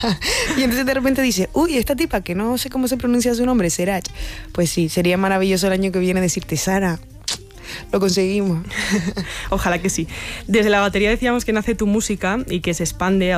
Y entonces de repente dice, uy, esta tipa que no sé cómo se pronuncia su nombre, Serach. Pues sí, sería maravilloso el año que viene decirte, Sara, lo conseguimos. Ojalá que sí. Desde la batería decíamos que nace tu música y que se expande